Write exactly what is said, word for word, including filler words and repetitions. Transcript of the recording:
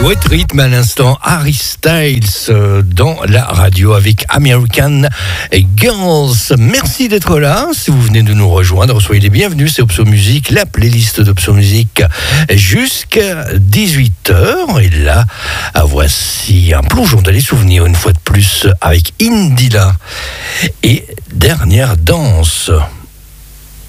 Chouette rythme à l'instant, Harry Styles euh, dans la radio avec American Girls. Merci d'être là. Si vous venez de nous rejoindre, soyez les bienvenus. C'est Opso Musique, la playlist d'Opso Musique jusqu'à dix-huit heures. Et là, voici un plongeon dans les souvenirs une fois de plus avec Indila et Dernière danse.